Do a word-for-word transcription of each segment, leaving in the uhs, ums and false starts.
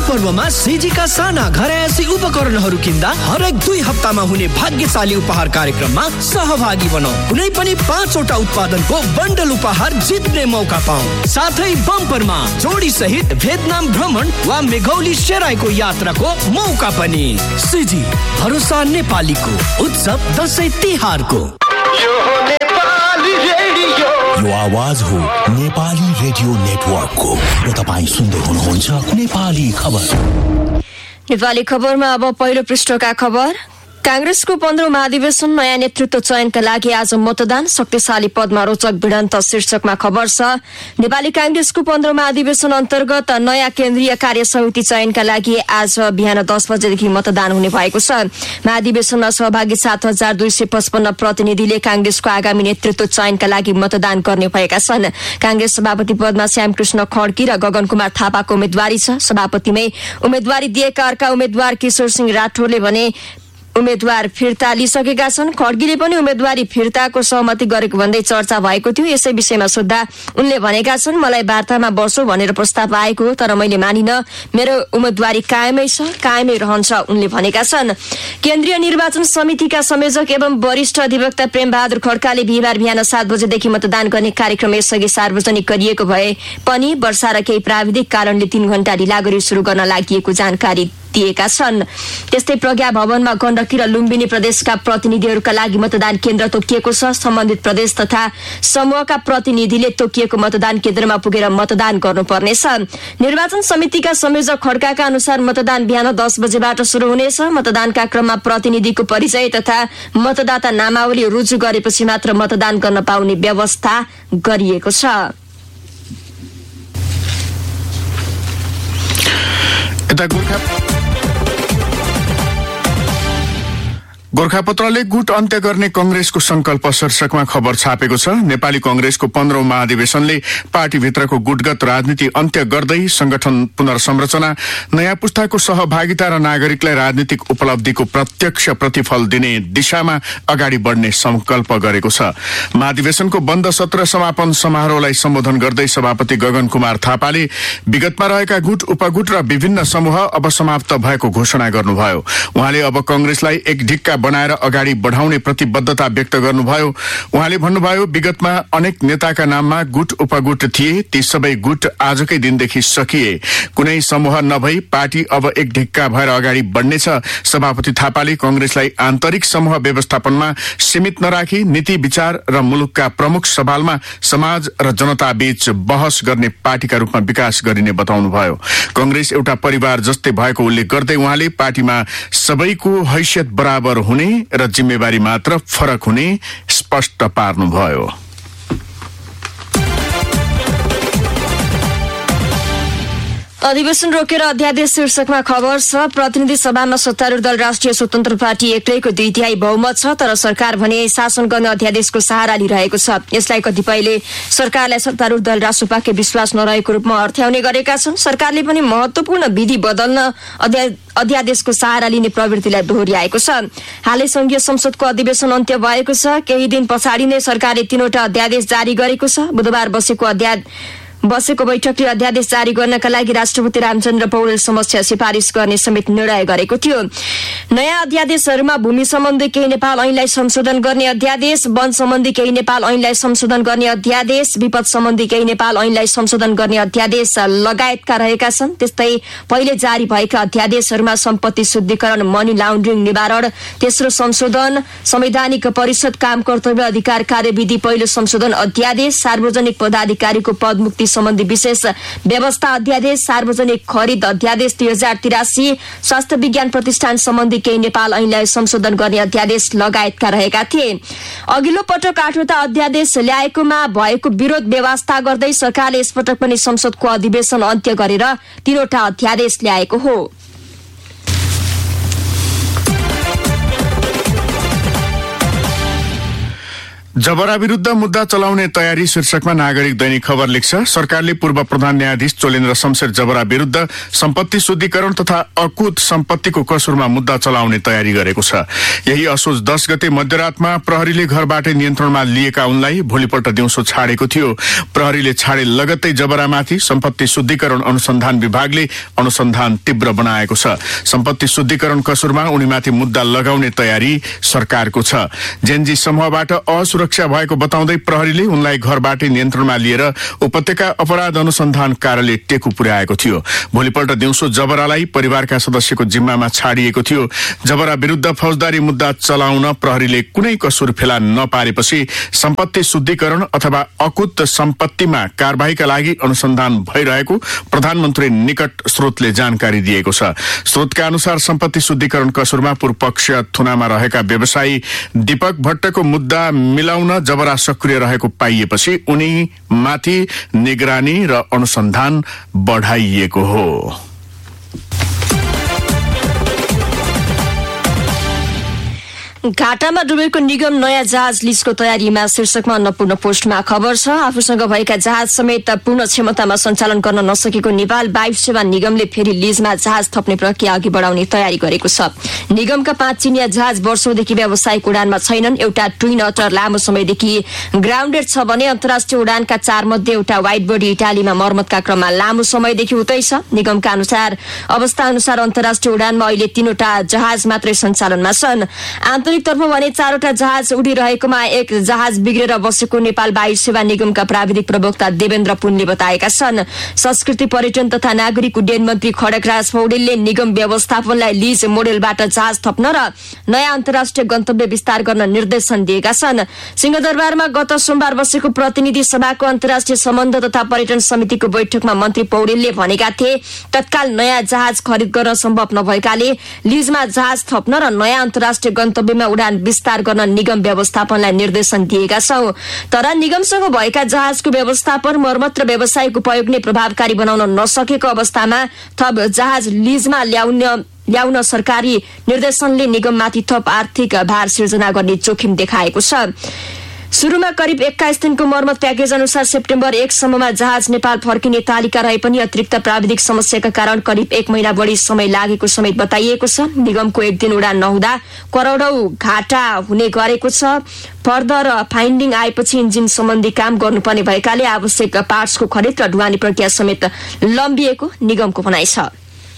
पर्वमा सिजीका साना घरयासी उपकरणहरू किन्दा हरेक दुई हप्तामा हुने भाग्यशाली उपहार कार्यक्रममा सहभागी बनाऊ। कुनै पनि पाँचवटा उत्पादनको बन्डल उपहार जित्ने मौका पाऊ। साथै बम्परमा जोडी सहित भियतनाम भ्रमण वा मेघौली सेराईको यात्राको मौका पनि। सिजी, भरोसा नेपालीको उत्सव दसैँ तिहारको। यो आवाज हो नेपाली रेडियो नेटवर्कको र तपाईँ सुन्दै हुनुहुन्छ नेपाली खबर। नेपाली खबरमा अब पहिलो पृष्ठका खबर। कांग्रेसको पन्ध्रौं महाधिवेशन नयाँ नेतृत्व चयनका लागि आज मतदान, शक्तिशाली पदमा रोचक भिडन्त शीर्षकमा खबर छ। नेपाली कांग्रेसको पन्ध्रौं महाधिवेशन अन्तर्गत नयाँ केन्द्रीय कार्य समिति चयनका लागि आज बिहान दस बजेदेखि मतदान हुने भएको छ। महाधिवेशनमा सहभागी सात हजार दुई सय पचपन्न प्रतिनिधिले कांग्रेसको आगामी नेतृत्व चयनका लागि मतदान गर्ने भएका छन्। कांग्रेस सभापति पदमा श्यामकृष्ण खड्की र गगन कुमार थापाको उम्मेद्वारी छ। सभापतिमै उम्मेद्वारी दिएका अर्का उम्मेद्वार किशोर सिंह राठौरले भने उम्मेद्वार फिर्ता लिइसकेका छन्। खड्गीले पनि उम्मेद्वारी फिर्ताको सहमति गरेको भन्दै चर्चा भएको थियो। यसै विषयमा सोद्धा उनले भनेका छन्, मलाई वार्तामा बसो भनेर प्रस्ताव आएको तर मैले मानिन, मेरो उम्मेद्वारी कायमै छ, कायमै रहन्छ उनले भनेका छन्। केन्द्रीय निर्वाचन समितिका संयोजक एवं वरिष्ठ अधिवक्ता प्रेमबहादुर खड्काले बिहिबार बिहान सात बजेदेखि मतदान गर्ने कार्यक्रम यसअघि सार्वजनिक गरिएको भए पनि वर्षा र केही प्राविधिक कारणले तीन घण्टा ढिला गरी शुरू गर्न लागि जानकारी दिएका छन्। त्यस्तै प्रज्ञा भवनमा गण्डकी र लुम्बिनी प्रदेशका प्रतिनिधिहरूका लागि मतदान केन्द्र तोकिएको छ। सम्बन्धित प्रदेश तथा समूहका प्रतिनिधिले तोकिएको मतदान केन्द्रमा पुगेर मतदान गर्नुपर्नेछ। निर्वाचन समितिका संयोजक खड्काका अनुसार मतदान बिहान दस बजेबाट शुरू हुनेछ। मतदानका क्रममा प्रतिनिधिको परिचय तथा मतदाता नामावली रुजु गरेपछि मात्र मतदान गर्न पाउने व्यवस्था गरिएको छ। गोरखापत्रले गुट अन्त्य गर्ने कंग्रेसको संकल्प शीर्षकमा खबर छापेको छ। नेपाली कंग्रेसको पन्ध्रौं महाधिवेशनले पार्टीभित्रको गुटगत राजनीति अन्त्य गर्दै संगठन पुनर्संरचना, नयाँ पुस्ताको सहभागिता र नागरिकलाई राजनीतिक उपलब्धिको प्रत्यक्ष प्रतिफल दिने दिशामा अगाडि बढ्ने संकल्प गरेको छ। महाधिवेशनको बन्द सत्र समापन समारोहलाई सम्बोधन गर्दै सभापति गगन कुमार थापाले विगतमा रहेका गुट उपगुट र विभिन्न समूह अब समाप्त भएको घोषणा गर्नुभयो। उहाँले अब कंग्रेसलाई एक ढिक्का बनाएर अगाडि बढाउने प्रतिबद्धता व्यक्त गर्नुभयो। उहाँले भन्नुभयो, विगतमा अनेक नेताका नाममा गुट उपगुट थिए, ती सबै गुट आजकै दिनदेखि सकिए। कुनै समूह नभई पार्टी अब एक ढिक्का भएर अगाडि बढ्नेछ। सभापति थापाले कंग्रेसलाई आन्तरिक समूह व्यवस्थापनमा सीमित नराखी नीति विचार र मुलुकका प्रमुख सवालमा समाज र जनता बीच बहस गर्ने पार्टीका रूपमा विकास गरिने बताउनुभयो। कंग्रेस एउटा परिवार जस्तै भएको उल्लेख गर्दै उहाँले पार्टीमा सबैको हैसियत बराबर हुने र जिम्मेवारी मात्र फरक हुने स्पष्ट पार्नुभयो। अधिवेशन रोकेर अध्यादेश शीर्षकमा खबर छ। प्रतिनिधि सभामा सत्तारूढ दल राष्ट्रिय स्वतन्त्र पार्टी एक्लैको दुई तिहाई बहुमत छ, तर सरकार भने शासन गर्ने अध्यादेशको सहारा लिइरहेको छ। यसलाई कतिपयले सरकारलाई सत्तारूढ दल रासोपाकै विश्वास नरहेको रूपमा अर्थ्याउने गरेका छन्। सरकारले पनि महत्वपूर्ण विधि बदल्न अध्यादेशको सहारा लिने प्रवृत्तिलाई दोहोर्याएको छ। हालै संघीय संसदको अधिवेशन अन्त्य भएको छ। केही दिन पछाडि नै सरकारले तीनवटा अध्यादेश जारी गरेको छ। बुधबार बसेको अध्यादेश बसेको बैठकले अध्यादेश जारी गर्नका लागि राष्ट्रपति रामचन्द्र पौडेल समक्ष सिफारिस गर्ने समेत निर्णय गरेको थियो। नयाँ अध्यादेशहरूमा भूमि सम्बन्धी केही नेपाल ऐनलाई संशोधन गर्ने अध्यादेश, वन सम्बन्धी केही नेपाल ऐनलाई संशोधन गर्ने अध्यादेश, विपद सम्बन्धी केही नेपाल ऐनलाई संशोधन गर्ने अध्यादेश लगायतका रहेका छन्। त्यस्तै पहिले जारी भएका अध्यादेशहरूमा सम्पत्ति शुद्धिकरण, मनी लाउन्ड्रिङ निवारण, तेस्रो संशोधन, संवैधानिक परिषद काम कर्तव्य अधिकार कार्यविधि पहिलो संशोधन अध्यादेश, सार्वजनिक पदाधिकारीको पदमुक्ति सम्बन्धी विशेष व्यवस्था अध्यादेश, सार्वजनिक खरिद अध्यादेश दुई हजार तिरासी, स्वास्थ्य विज्ञान प्रतिष्ठान सम्बन्धी केही नेपाल ऐनलाई संशोधन गर्ने अध्यादेश लगायतका रहेका थिए। अघिल्लो पटक आठवटा अध्यादेश ल्याएकोमा भएको विरोध व्यवस्था गर्दै सरकारले यसपटक पनि संसदको अधिवेशन अन्त्य गरेर तीनवटा अध्यादेश ल्याएको हो। जबरा विरुद्ध मुद्दा चलाउने तयारी शीर्षकमा नागरिक दैनिक खबर लेख्छ। सरकारले पूर्व प्रधान न्यायाधीश चोलेन्द्र शमशेर जबरा विरुद्ध सम्पत्ति शुद्धिकरण तथा अकुत सम्पत्तिको कसुरमा मुद्दा चलाउने तयारी गरेको छ। यही असोज दस गते मध्यरातमा प्रहरीले घरबाटै नियन्त्रणमा लिएका उनलाई भोलिपल्ट दिउँसो छाडेको थियो। प्रहरीले छाडे लगत्तै जबरामाथि सम्पत्ति शुद्धिकरण अनुसन्धान विभागले अनुसन्धान तीव्र बनाएको छ। सम्पत्ति शुद्धिकरण कसुरमा उनीमाथि मुद्दा लगाउने तयारी सरकारको छ। जेनजी समूहबाट असुरक्षा भएको बताउँदै प्रहरीले उनलाई घरबाटै नियन्त्रणमा लिएर उपत्यका अपराध अनुसन्धान कार्यालय टेकु पुर्याएको थियो। भोलिपल्ट दिउँसो जबरालाई परिवारका सदस्यको जिम्मामा छाडिएको थियो। जबरा विरुद्ध फौजदारी मुद्दा चलाउन प्रहरीले कुनै कसुर फेला नपारेपछि सम्पत्ति शुद्धिकरण अथवा अकुत सम्पत्तिमा कारबाहीका लागि अनुसन्धान भइरहेको प्रधानमन्त्री निकट स्रोतले जानकारी दिएको छ। स्रोतका अनुसार सम्पत्ति शुद्धिकरण कसुरमा पूर्वपक्ष थुनामा रहेका व्यवसायी दीपक भट्टको मुद्दा मिलाउन जबरा सक्रिय रहेको पाइएपछि उनी माथि निगरानी र अनुसन्धान बढाइएको हो। घाटामा डुबेको निगम नयाँ जहाज लिजको तयारीमा शीर्षकमा अन्नपूर्ण पोस्टमा खबर छ। आफूसँग भएका जहाज समेत पूर्ण क्षमतामा सञ्चालन गर्न नसकेको नेपाल वायु सेवा निगमले फेरि लिजमा जहाज थप्ने प्रक्रिया अघि बढाउने तयारी गरेको छ। निगमका पाँच चिनिया जहाज वर्षौंदेखि व्यावसायिक उडानमा छैनन्। एउटा ट्विन अटर लामो समयदेखि ग्राउन्डेड छ भने अन्तर्राष्ट्रिय उडानका चार मध्ये एउटा वाइड बडी इटालीमा मर्मतका क्रममा लामो समयदेखि उतै छ। निगमका अनुसार अवस्था अनुसार अन्तर्राष्ट्रिय उडानमा अहिले तीनवटा जहाज मात्रै सञ्चालनमा छन्। तर्फ भने चारवटा जहाज उडिरहेकोमा एक जहाज बिग्रेर बसेको नेपाल वायु सेवा निगमका प्राविधिक प्रवक्ता देवेन्द्र पुनले बताएका छन्। संस्कृति पर्यटन तथा नागरिक उड्डयन मन्त्री खड्गराज पौडेलले निगम व्यवस्थापनलाई लिज मोडेलबाट जहाज थप्न र नयाँ अन्तर्राष्ट्रिय गन्तव्य विस्तार गर्न निर्देशन दिएका छन्। सिंहदरबारमा गत सोमबार बसेको प्रतिनिधि सभाको अन्तर्राष्ट्रिय सम्बन्ध तथा पर्यटन समितिको बैठकमा मन्त्री पौडेलले भनेका थिए तत्काल नयाँ जहाज खरिद गर्न सम्भव नभएकाले लिजमा जहाज थप्न र नयाँ अन्तर्राष्ट्रिय गन्तव्य उडान विस्तार गर्न निगम व्यवस्थापनलाई निर्देशन दिएका छौं। तर निगमसँग भएका जहाजको व्यवस्थापन मर्मत र व्यावसायिक उपयोग नै प्रभावकारी बनाउन नसकेको अवस्थामा थप जहाज लिजमा ल्याउन ल्याउन सरकारी निर्देशनले निगममाथि थप आर्थिक भार सिर्जना गर्ने जोखिम देखाएको छ। सुरुमा करिब एक्काइस दिनको मर्मत प्याकेज अनुसार सेप्टेम्बर एक सम्ममा जहाज नेपाल फर्किने तालिका रहे पनि अतिरिक्त प्राविधिक समस्याका कारण करिब एक महिना बढी समय लागेको समेत बताइएको छ। निगमको एक दिन उडान नहुँदा करोडौं घाटा हुने गरेको छ। फर्दर फाइन्डिङ आएपछि इन्जिन सम्बन्धी काम गर्नुपर्ने भएकाले आवश्यक पार्ट्सको खरिद र ढुवानी प्रक्रिया समेत लम्बिएको निगमको भनाइ छ।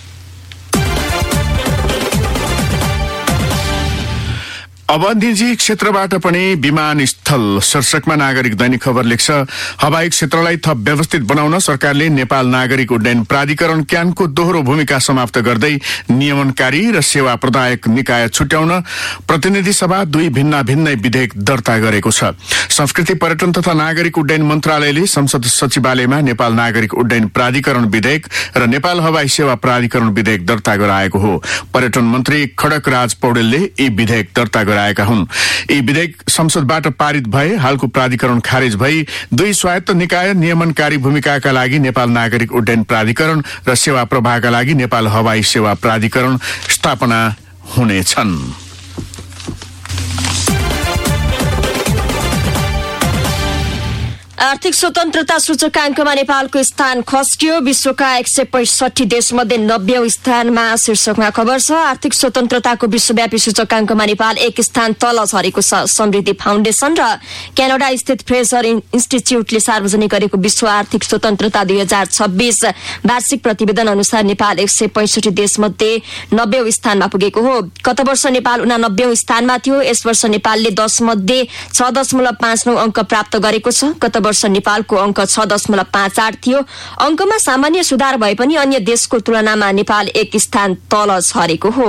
अब निजी क्षेत्रबाट पनि विमानस्थल शीर्षकमा नागरिक दैनिक खबर लेख्छ। हवाई क्षेत्रलाई थप व्यवस्थित बनाउन सरकारले नेपाल नागरिक उड्डयन प्राधिकरण क्यानको दोहोरो भूमिका समाप्त गर्दै नियमनकारी र सेवा प्रदायक निकाय छुट्याउन प्रतिनिधि सभा दुई भिन्न भिन्नै विधेयक दर्ता गरेको छ। संस्कृति पर्यटन तथा नागरिक उड्डयन मन्त्रालयले संसद सचिवालयमा नेपाल नागरिक उड्डयन प्राधिकरण विधेयक र नेपाल हवाई सेवा प्राधिकरण विधेयक दर्ता गराएको हो। पर्यटन मन्त्री खड्गराज पौडेलले यी विधेयक दर्ता गराएका हुन्। यी विधेयक संसदबाट पारित भए हालको प्राधिकरण खारेज भई दुई स्वायत्त निकाय नियमनकारी भूमिकाका लागि नेपाल नागरिक उड्डयन प्राधिकरण र सेवा प्रवाहका लागि नेपाल हवाई सेवा प्राधिकरण स्थापना हुनेछन्। आर्थिक स्वतन्त्रता सूचकाङ्कमा नेपालको स्थान खस्कियो। विश्वका एक सय पैंसठी देशमध्ये नब्बे स्थानमा शीर्षकमा खबर छ। आर्थिक स्वतन्त्रताको विश्वव्यापी सूचकाङ्कमा नेपाल एक स्थान तल झरेको छ। समृद्धि फाउन्डेसन र क्यानाडा स्थित फ्रेजर इन्स्टिच्युटले सार्वजनिक गरेको विश्व आर्थिक स्वतन्त्रता दुई हजार छब्बीस वार्षिक प्रतिवेदन अनुसार नेपाल एक सय पैंसठी देशमध्ये नब्बे स्थानमा पुगेको हो। गत वर्ष नेपाल उनानब्बे स्थानमा थियो। यस वर्ष नेपालले दश मध्ये छ दशमलव पाँच नौ अङ्क प्राप्त गरेको छ। गत वर्ष नेपालको अङ्क छ दशमलव पाँच आठ थियो। अङ्कमा सामान्य सुधार भए पनि अन्य देशको तुलनामा नेपाल एक स्थान तल झरेको हो।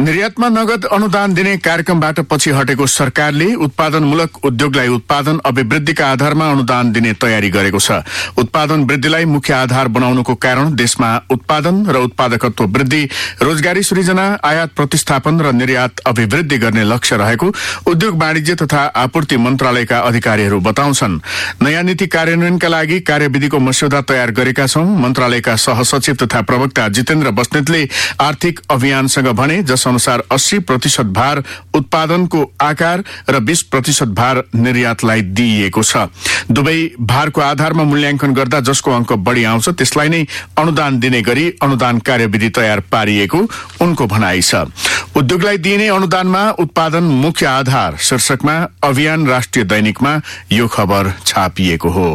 निर्यातमा नगद अनुदान दिने कार्यक्रमबाट पछि हटेको सरकारले उत्पादनमूलक उद्योगलाई उत्पादन अभिवृद्धिका आधारमा अनुदान दिने तयारी गरेको छ। उत्पादन वृद्धिलाई मुख्य आधार बनाउनुको कारण देशमा उत्पादन र उत्पादकत्व वृद्धि, रोजगारी सृजना, आयात प्रतिस्थापन र निर्यात अभिवृद्धि गर्ने लक्ष्य रहेको उद्योग वाणिज्य तथा आपूर्ति मन्त्रालयका अधिकारीहरू बताउँछन्। नयाँ नीति कार्यान्वयनका लागि कार्यविधिको मस्यौदा तयार गरेका छौं। मन्त्रालयका सहसचिव तथा प्रवक्ता जितेन्द्र बस्नेतले आर्थिक अभियानसँग भने जस अनुसार अस्सी प्रतिशत भार उत्पादनको आकार र बीस प्रतिशत भार निर्यातलाई दिइएको छ। दुवै भारको आधारमा मूल्याङ्कन गर्दा जसको अंक बढ़ी आउँछ त्यसलाई नै अनुदान दिने गरी अनुदान कार्यविधि तयार पारिएको उनको भनाइ छ। उद्योगलाई दिइने अनुदानमा उत्पादन मुख्य आधार शीर्षकमा अभियान राष्ट्रिय दैनिकमा यो खबर छापिएको हो।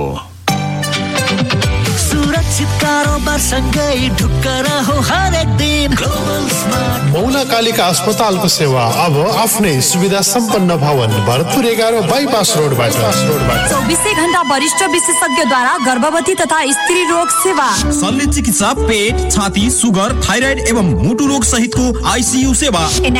सुरक्षित कारोबार सँगै ढुक्क रहो हरेक दिन। मौला कालिका अस्पतालको सेवा अब आफ्नै सुविधा सम्पन्न भवन भरतपुर एघार बाइपास रोडबाट चौबिसै घण्टा वरिष्ठ विशेषज्ञद्वारा गर्भवती तथा स्त्री रोग सेवा, शल्य चिकित्सा, पेट, छाती, सुगर, थाइराइड एवं मुटु रोग सहितको आइसियु सेवा।